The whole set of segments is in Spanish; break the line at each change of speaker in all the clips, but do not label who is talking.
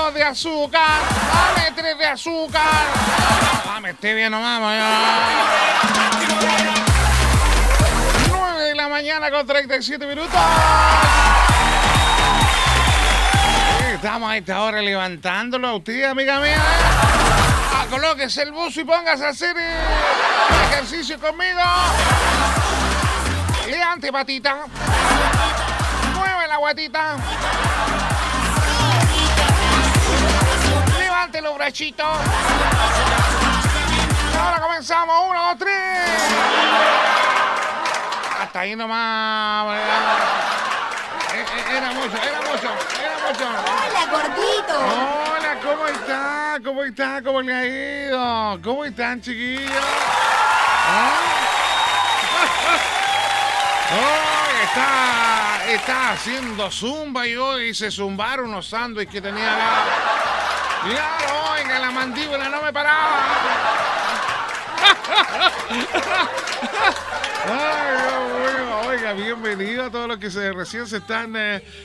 2 de azúcar. Dame 3 de azúcar. Dame stevia nomás, ya. 9 de la mañana con 37 minutos. Estamos a esta hora levantándolo a usted, amiga mía. Colóquese el buzo y póngase a hacer ejercicio conmigo. Levante patita. Mueve la guatita. Levante los brachitos. Ahora comenzamos. 1, 2, 3. Hasta ahí nomás. Era mucho.
Hola, gordito.
Hola, ¿cómo está? ¿Cómo está? ¿Cómo le ha ido? ¿Cómo están, chiquillos? Está haciendo zumba y hoy se zumbaron unos sándwiches que tenía acá. Claro, oiga, la mandíbula no me paraba. Ay, oiga, bienvenido a todos los que recién se están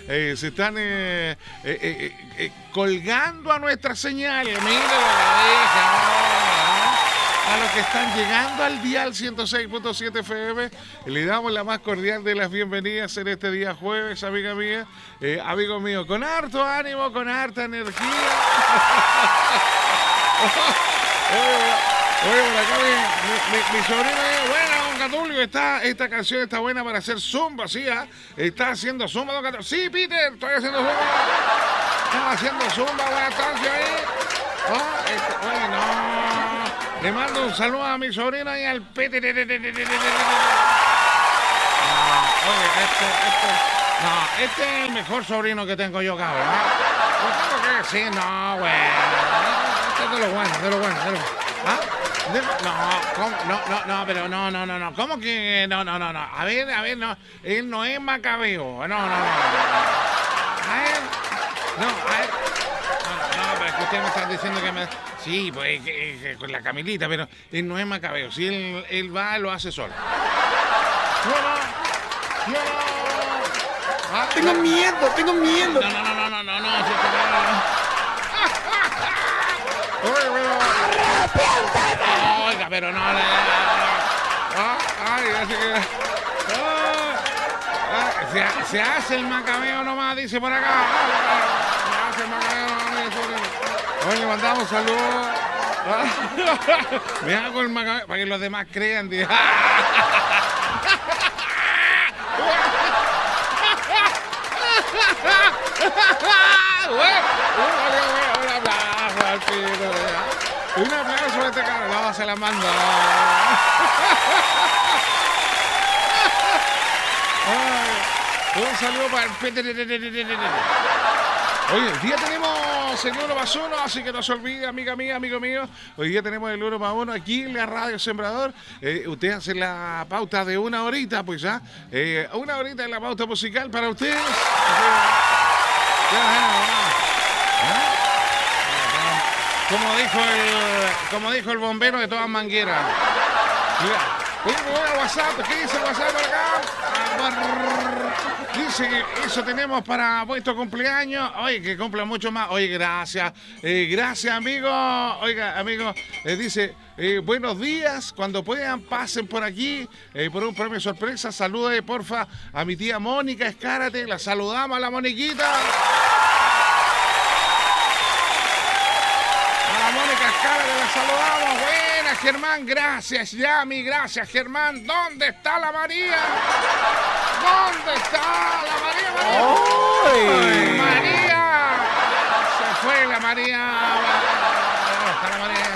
colgando a nuestra señal. Mire lo que deja. A los que están llegando al dial 106.7 FM, le damos la más cordial de las bienvenidas en este día jueves, amiga mía, amigo mío, con harto ánimo, con harta energía. Oye, por acá mi sobrino es buena, don Catulio. Esta canción está buena para hacer zumba, ¿sí? Está haciendo zumba, don Catulio. Sí, Peter, estoy haciendo zumba. Estaba haciendo zumba, buenas tardes ahí. Bueno, le mando un saludo a mi sobrino y al Peter. Oye, este es el mejor sobrino que tengo yo, cabrón. ¿No tengo que decir? No, bueno. Este es de lo bueno. ¿Ah? No, pero no. ¿Cómo que no? A ver, no. Él no es Macabeo. No. A él. No, pero es que usted me está diciendo que me. Sí, pues con la Camilita, pero él no es Macabeo. Si él va, lo hace solo. No. ¿Ah?
Tengo miedo.
No. Oiga, pero no le. Se hace el Macabeo nomás, dice por acá. Se hace el Macabeo nomás, dice. Oye, mandamos saludos. Me hago el Macabeo para que los demás crean. Un aplauso a este cara. No, se la mando. Un saludo para el Peter. Oye, el día tenemos el 1 más 1, así que no se olvide, amiga mía, amigo mío. Hoy día tenemos el 1 más 1 aquí en la Radio Sembrador. Usted hace la pauta de una horita, pues ya. Una horita en la pauta musical para ustedes. Como dijo el bombero de todas mangueras. Mira, voy a WhatsApp. ¿Qué dice el WhatsApp por acá? Dice que eso tenemos para vuestro cumpleaños. Oye, que cumpla mucho más. Oye, gracias. Gracias, amigo. Oiga, amigo, dice, buenos días. Cuando puedan, pasen por aquí por un premio sorpresa. Salude, porfa, a mi tía Mónica Escárate. La saludamos a la Moniquita. Mónica Escárate, la saludamos. Buena, Germán, gracias, Yami, gracias, Germán. ¿Dónde está la María? ¿Dónde está la María?
¡Ay!
María. Se fue la María. ¿Dónde está la María?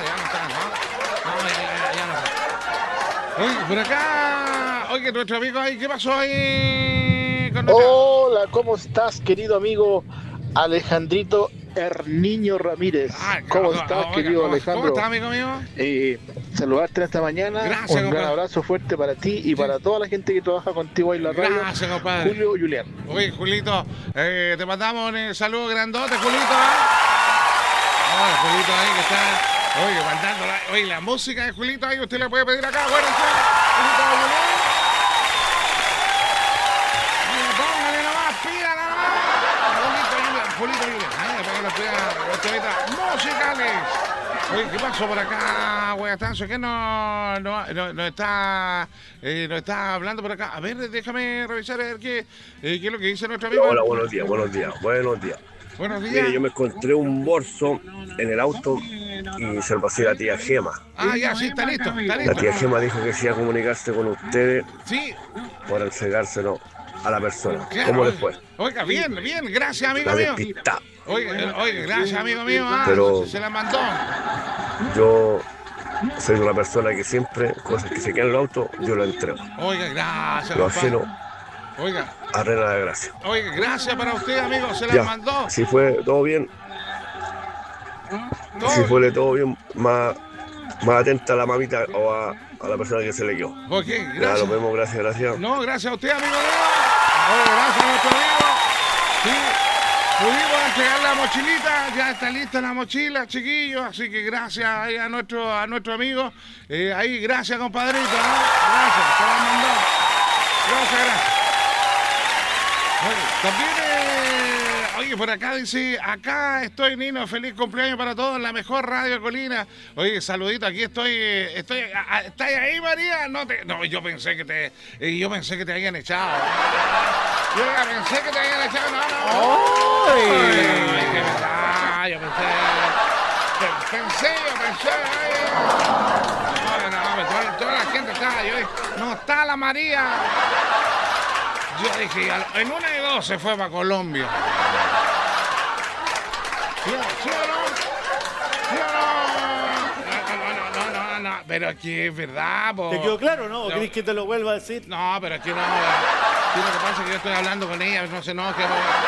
Ya no está. Oye, por acá. Oye, nuestro amigo ahí, ¿qué pasó ahí con nosotros?
Hola, ¿cómo estás, querido amigo Alejandrito Herniño Ramírez? ¿Cómo estás, querido Alejandro?
¿Cómo estás, amigo mío?
Saludarte en esta mañana.
Gracias,
un
compadre.
gran abrazo fuerte para ti y para toda la gente que trabaja contigo ahí en la radio.
Gracias, compadre.
Julio Julián.
Oye, Julito, te mandamos un saludo grandote, Julito. Oye, Julito ahí que está, oye, mandando la música de Julito ahí, usted le puede pedir acá. Bueno, Julito Julián. Póngale nomás, pídala nomás. Julito Julián, Julito Aguilera. Para que los temitas musicales. Oye, ¿qué pasó por acá, Guayatazo? ¿Qué no está hablando por acá? A ver, déjame revisar a ver qué es lo que dice nuestro amigo.
Hola, buenos días. Buenos días.
Buenos días.
Mire, yo me encontré un bolso en el auto y se lo pasé a la tía Gema.
Ah, ya, sí, está listo.
La tía Gema dijo que se iba a comunicarse con ustedes para entregárselo a la persona.
Claro,
¿Cómo les fue?
Oiga, bien, gracias, amigo mío. Oye, gracias, amigo mío.
Pero
se la mandó.
Yo soy una persona que siempre, cosas que se quedan en el auto, yo lo entrego.
Oiga, gracias.
Lo ajeno, arregla la gracia.
Oiga, gracias para usted, amigo. Se la mandó.
Si fue todo bien, todo bien, más atenta a la mamita o a la persona que se le quedó.
Ok,
gracias.
Ya,
nos vemos, gracias.
No, gracias a usted, amigo mío. Oye, gracias a nuestro amigo. Sí, pudimos entregar la mochilita, ya está lista la mochila, chiquillos, así que gracias ahí a nuestro amigo. Ahí, gracias, compadrito, ¿no? Gracias, se la mandó. Gracias. Oye, también, oye, por acá dice, acá estoy, Nino, feliz cumpleaños para todos, la mejor radio de Colina. Oye, saludito, aquí estoy, ¿estás ahí, María? No, yo pensé que te habían echado. Yo pensé que te habían echado, no. Ay, qué verdad, yo pensé. No, toda la gente estaba, no está la María. Yo dije, en una de dos se fue para Colombia. ¿Sí o no? No, pero aquí es verdad, po.
¿Te quedó claro, no? ¿O querés que te lo vuelva a decir?
No, pero aquí no. Sí, lo que pasa es que yo estoy hablando con ella, no sé, no, que